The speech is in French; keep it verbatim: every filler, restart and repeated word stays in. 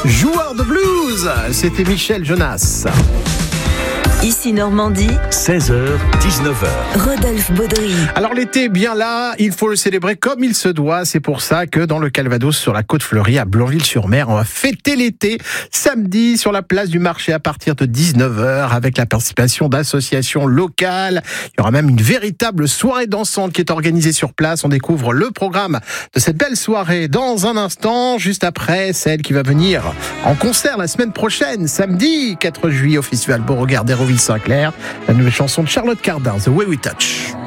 Joueur de blues, c'était Michel Jonas. Ici Normandie, seize heures, dix-neuf heures. Rodolphe Baudry. Alors l'été est bien là, il faut le célébrer comme il se doit. C'est pour ça que dans le Calvados, sur la côte fleurie à Blanville-sur-Mer, on va fêter l'été samedi sur la place du marché à partir de dix-neuf heures avec la participation d'associations locales. Il y aura même une véritable soirée dansante qui est organisée sur place. On découvre le programme de cette belle soirée dans un instant, juste après celle qui va venir en concert la semaine prochaine, samedi quatre juillet au Festival Beauregard d'Hérouville-Saint-Clair. La nouvelle chanson de Charlotte Cardin, The Way We Touch.